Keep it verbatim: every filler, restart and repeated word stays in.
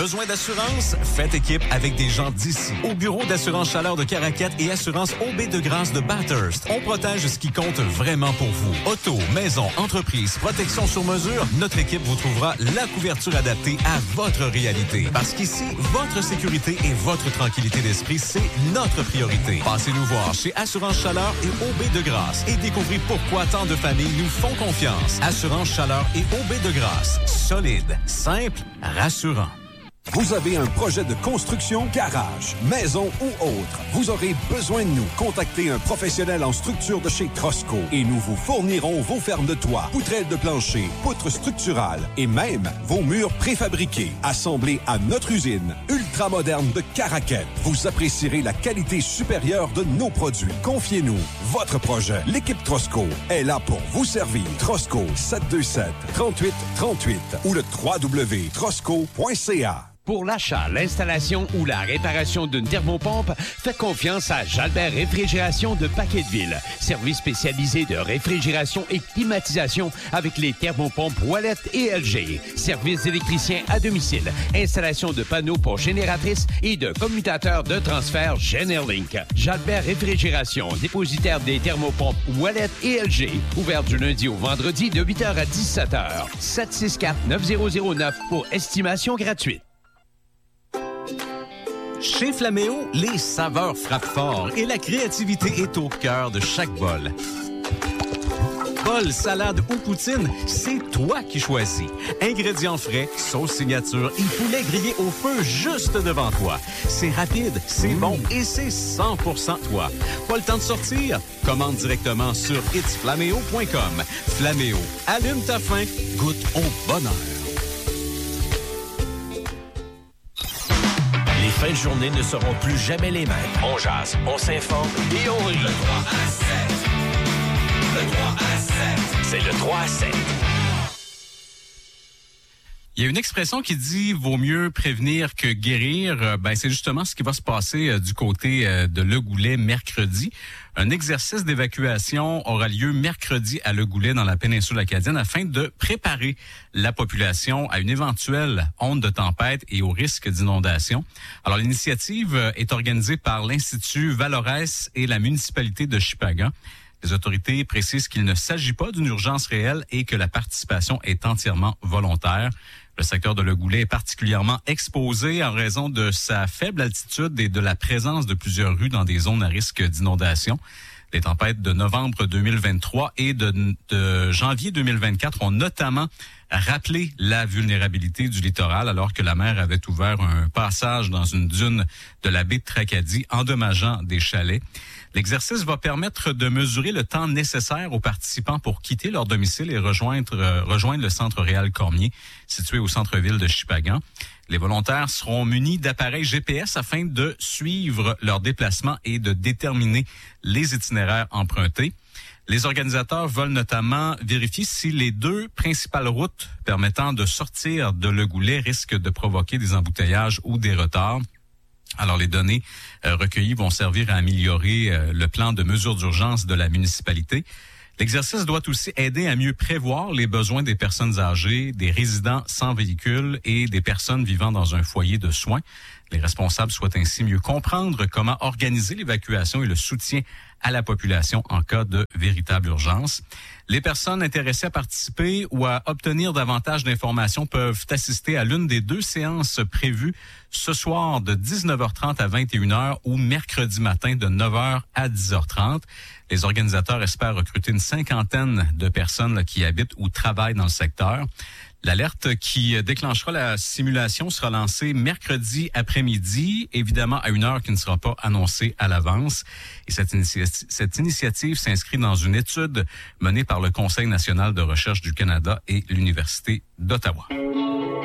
Besoin d'assurance? Faites équipe avec des gens d'ici. Au bureau d'assurance chaleur de Caraquette et assurance O B de Grâce de Bathurst, on protège ce qui compte vraiment pour vous. Auto, maison, entreprise, protection sur mesure, notre équipe vous trouvera la couverture adaptée à votre réalité. Parce qu'ici, votre sécurité et votre tranquillité d'esprit, c'est notre priorité. Passez nous voir chez Assurance Chaleur et O B de Grâce et découvrez pourquoi tant de familles nous font confiance. Assurance Chaleur et O B de Grâce. Solide, simple, rassurant. Vous avez un projet de construction, garage, maison ou autre. Vous aurez besoin de nous. Contactez un professionnel en structure de chez Trosco et nous vous fournirons vos fermes de toit, poutrelles de plancher, poutres structurales et même vos murs préfabriqués, assemblés à notre usine ultramoderne de Caraquette. Vous apprécierez la qualité supérieure de nos produits. Confiez-nous votre projet. L'équipe Trosco est là pour vous servir. Trosco sept deux sept, trente-huit trente-huit ou le w w w point trosco point c a. Pour l'achat, l'installation ou la réparation d'une thermopompe, faites confiance à Jalbert Réfrigération de Paquetteville. Service spécialisé de réfrigération et climatisation avec les thermopompes Wallet et L G. Service d'électricien à domicile. Installation de panneaux pour génératrices et de commutateurs de transfert Generlink. Jalbert Réfrigération, dépositaire des thermopompes Wallet et L G. Ouvert du lundi au vendredi de huit heures à dix-sept heures. sept six quatre, neuf zéro zéro neuf pour estimation gratuite. Chez Flaméo, les saveurs frappent fort et la créativité est au cœur de chaque bol. Bol, salade ou poutine, c'est toi qui choisis. Ingrédients frais, sauce signature et poulet grillé au feu juste devant toi. C'est rapide, c'est bon et c'est cent pour cent toi. Pas le temps de sortir? Commande directement sur its flaméo point com. Flaméo, allume ta faim, goûte au bonheur. Les fins de journée ne seront plus jamais les mêmes. On jase, on s'informe et on rit. Le trois à sept. Le trois à sept. C'est le trois à sept. Il y a une expression qui dit « vaut mieux prévenir que guérir ». Ben, c'est justement ce qui va se passer euh, du côté euh, de Le Goulet mercredi. Un exercice d'évacuation aura lieu mercredi à Le Goulet dans la péninsule acadienne afin de préparer la population à une éventuelle onde de tempête et au risque d'inondation. Alors, l'initiative euh, est organisée par l'Institut Valorès et la municipalité de Shippagan. Les autorités précisent qu'il ne s'agit pas d'une urgence réelle et que la participation est entièrement volontaire. Le secteur de Le Goulet est particulièrement exposé en raison de sa faible altitude et de la présence de plusieurs rues dans des zones à risque d'inondation. Les tempêtes de novembre deux mille vingt-trois et de, de janvier deux mille vingt-quatre ont notamment rappelé la vulnérabilité du littoral alors que la mer avait ouvert un passage dans une dune de la baie de Tracadie, endommageant des chalets. L'exercice va permettre de mesurer le temps nécessaire aux participants pour quitter leur domicile et rejoindre, euh, rejoindre le centre Réal Cormier, situé au centre-ville de Shippagan. Les volontaires seront munis d'appareils G P S afin de suivre leur déplacement et de déterminer les itinéraires empruntés. Les organisateurs veulent notamment vérifier si les deux principales routes permettant de sortir de Le Goulet risquent de provoquer des embouteillages ou des retards. Alors, les données euh, recueillies vont servir à améliorer euh, le plan de mesures d'urgence de la municipalité. L'exercice doit aussi aider à mieux prévoir les besoins des personnes âgées, des résidents sans véhicule et des personnes vivant dans un foyer de soins. Les responsables souhaitent ainsi mieux comprendre comment organiser l'évacuation et le soutien à la population en cas de véritable urgence. Les personnes intéressées à participer ou à obtenir davantage d'informations peuvent assister à l'une des deux séances prévues ce soir de dix-neuf heures trente à vingt et une heures ou mercredi matin de neuf heures à dix heures trente. Les organisateurs espèrent recruter une cinquantaine de personnes là, qui habitent ou travaillent dans le secteur. L'alerte qui déclenchera la simulation sera lancée mercredi après-midi, évidemment à une heure qui ne sera pas annoncée à l'avance. Et cette, initia- cette initiative s'inscrit dans une étude menée par le Conseil national de recherche du Canada et l'Université d'Ottawa.